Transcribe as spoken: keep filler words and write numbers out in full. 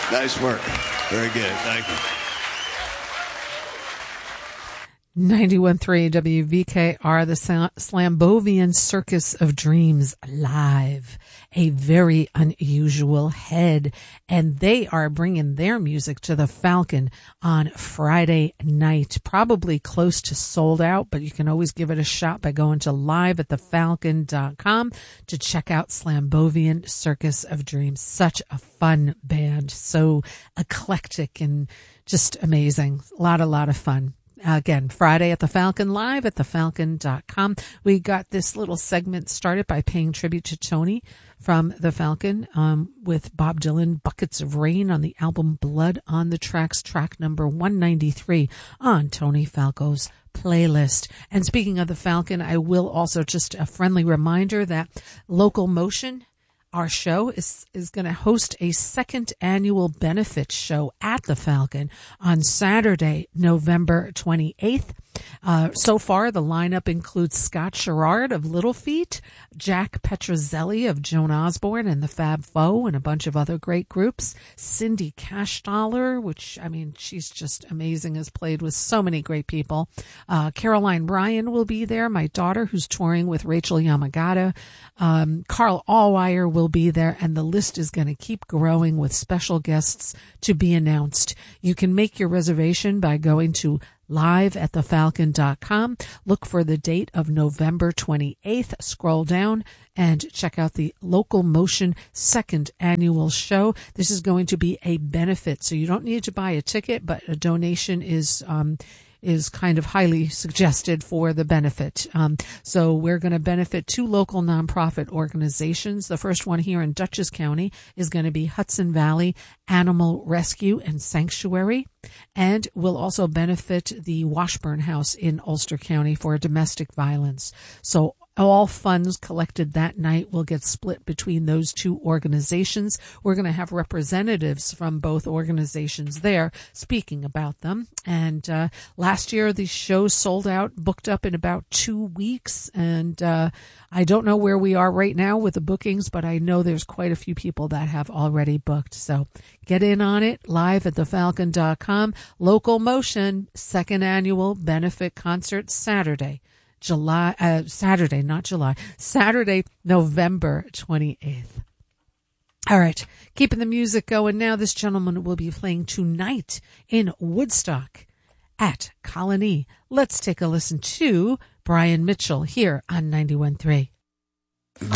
Nice work. Very good. Thank you. ninety-one point three W V K R, the Slambovian Circus of Dreams live. A very unusual head. And they are bringing their music to the Falcon on Friday night. Probably close to sold out, but you can always give it a shot by going to live at the falcon dot com to check out Slambovian Circus of Dreams. Such a fun band. So eclectic and just amazing. A lot, a lot of fun. Again, Friday at the Falcon, live at the falcon dot com. We got this little segment started by paying tribute to Tony from the Falcon um, with Bob Dylan, Buckets of Rain, on the album Blood on the Tracks, track number one ninety-three on Tony Falco's playlist. And speaking of the Falcon, I will also just a friendly reminder that Local Motion, our show, is is going to host a second annual benefit show at the Falcon on Saturday, November twenty-eighth. Uh, so far, the lineup includes Scott Sherrard of Little Feat, Jack Petrozelli of Joan Osborne and the Fab Four, and a bunch of other great groups. Cindy Cashdollar, which, I mean, she's just amazing, has played with so many great people. Uh, Caroline Bryan will be there, my daughter, who's touring with Rachel Yamagata. Um, Carl Allwire will be there, and the list is going to keep growing with special guests to be announced. You can make your reservation by going to live at the falcon dot com. Look for the date of November twenty-eighth. Scroll down and check out the Local Motion second annual show. This is going to be a benefit, so you don't need to buy a ticket, but a donation is um is kind of highly suggested for the benefit. Um, so we're going to benefit two local nonprofit organizations. The first one here in Dutchess County is going to be Hudson Valley Animal Rescue and Sanctuary. And we'll also benefit the Washburn House in Ulster County for domestic violence. So all funds collected that night will get split between those two organizations. We're going to have representatives from both organizations there speaking about them. And uh, last year, the show sold out, booked up in about two weeks. And uh, I don't know where we are right now with the bookings, but I know there's quite a few people that have already booked. So get in on it, live at the falcon dot com. Local Motion, second annual benefit concert, Saturday. July, uh, Saturday, not July, Saturday, November twenty-eighth. All right, keeping the music going now. This gentleman will be playing tonight in Woodstock at Colony. Let's take a listen to Brian Mitchell here on ninety-one point three.